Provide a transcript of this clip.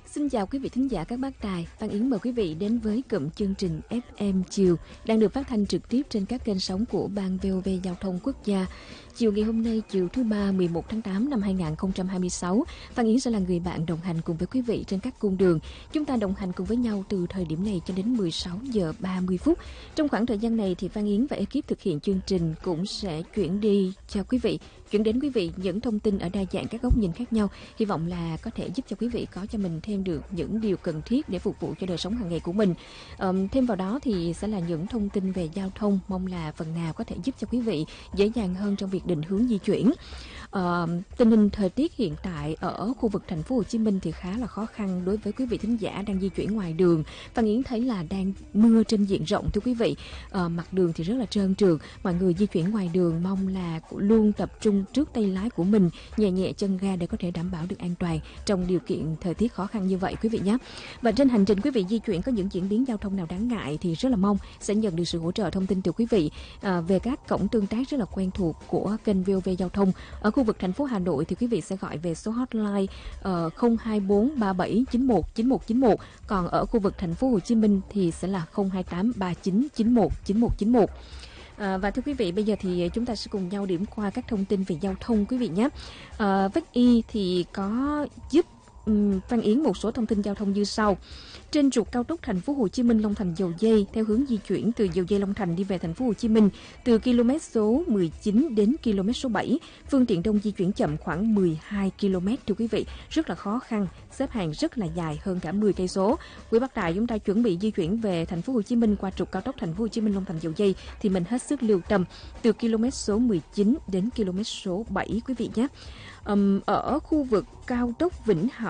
Xin chào quý vị thính giả các bác đài. Phan Yến mời quý vị đến với cụm chương trình FM Chiều đang được phát thanh trực tiếp trên các kênh sóng của Ban VOV Giao thông Quốc gia. Chiều ngày hôm nay, chiều thứ ba 11 tháng 8 năm 2026, Phan Yến sẽ là người bạn đồng hành cùng với quý vị trên các cung đường. Chúng ta đồng hành cùng với nhau từ thời điểm này cho đến 16 giờ 30 phút. Trong khoảng thời gian này thì Phan Yến và ekip thực hiện chương trình cũng sẽ chuyển đến quý vị những thông tin ở đa dạng các góc nhìn khác nhau. Hy vọng là có thể giúp cho quý vị có cho mình thêm được những điều cần thiết để phục vụ cho đời sống hàng ngày của mình. Thêm vào đó thì sẽ là những thông tin về giao thông, mong là phần nào có thể giúp cho quý vị dễ dàng hơn trong việc định hướng di chuyển. Tình hình thời tiết hiện tại ở khu vực thành phố Hồ Chí Minh thì khá là khó khăn đối với quý vị thính giả đang di chuyển ngoài đường. Phan Yến thấy là đang mưa trên diện rộng thưa quý vị. Mặt đường thì rất là trơn trượt, mọi người di chuyển ngoài đường mong là luôn tập trung trước tay lái của mình, nhẹ nhẹ chân ga để có thể đảm bảo được an toàn trong điều kiện thời tiết khó khăn như vậy quý vị nhé. Và trên hành trình quý vị di chuyển có những diễn biến giao thông nào đáng ngại thì rất là mong sẽ nhận được sự hỗ trợ thông tin từ quý vị về các cổng tương tác rất là quen thuộc của kênh VOV Giao thông. Ở khu vực thành phố Hà Nội thì quý vị sẽ gọi về số hotline 02437919191, còn ở khu vực thành phố Hồ Chí Minh thì sẽ là 02839919191. Và thưa quý vị, bây giờ thì chúng ta sẽ cùng nhau điểm qua các thông tin về giao thông quý vị nhé. Vách Y thì có giúp Phan Yến một số thông tin giao thông như sau. Trên trục cao tốc thành phố Hồ Chí Minh Long Thành Dầu Giây theo hướng di chuyển từ Dầu Giây Long Thành đi về thành phố Hồ Chí Minh từ km số 19 đến km số 7, phương tiện đông di chuyển chậm khoảng 12 km thưa quý vị, rất là khó khăn, xếp hàng rất là dài hơn cả 10 cây số. Quý bác tài chúng ta chuẩn bị di chuyển về thành phố Hồ Chí Minh qua trục cao tốc thành phố Hồ Chí Minh Long Thành Dầu Giây thì mình hết sức lưu tâm từ km số 19 đến km số 7 quý vị nhé. Ở khu vực cao tốc Vĩnh Hảo